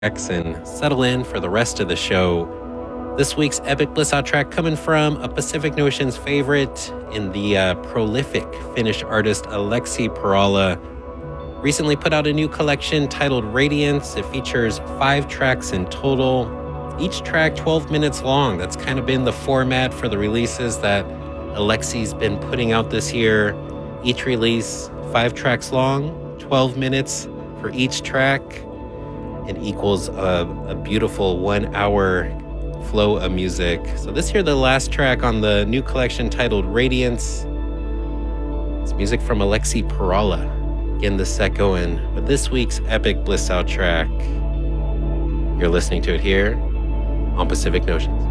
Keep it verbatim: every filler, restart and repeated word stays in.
And settle in for the rest of the show. This week's Epic Bliss Out track coming from a Pacific Notions favorite in the uh, prolific Finnish artist Aleksi Parola. Recently put out a new collection titled Radiance. It features five tracks in total, each track twelve minutes long. That's kind of been the format for the releases that Aleksi's been putting out this year. Each release, five tracks long, twelve minutes for each track. It equals a, a beautiful one-hour flow of music. So this here, the last track on the new collection titled Radiance. It's music from Aleksi Parola. Getting the set going with this week's Epic Bliss Out track. You're listening to it here on Pacific Notions.